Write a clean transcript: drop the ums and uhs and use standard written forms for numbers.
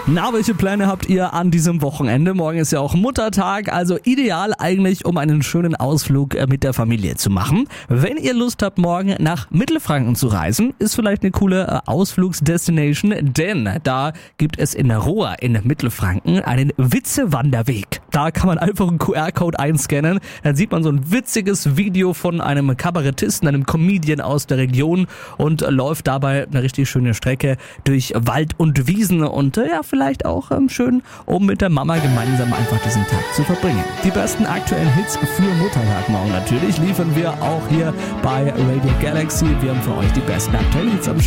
Na, welche Pläne habt ihr an diesem Wochenende? Morgen ist ja auch Muttertag, also ideal eigentlich, um einen schönen Ausflug mit der Familie zu machen. Wenn ihr Lust habt, morgen nach Mittelfranken zu reisen, ist vielleicht eine coole Ausflugsdestination, denn da gibt es in Rohr in Mittelfranken einen Witzewanderweg. Da kann man einfach einen QR-Code einscannen, dann sieht man so ein witziges Video von einem Kabarettisten, einem Comedian aus der Region und läuft dabei eine richtig schöne Strecke durch Wald und Wiesen und vielleicht auch schön, um mit der Mama gemeinsam einfach diesen Tag zu verbringen. Die besten aktuellen Hits für Muttertag morgen natürlich liefern wir auch hier bei Radio Galaxy. Wir haben für euch die besten aktuellen Hits am Start.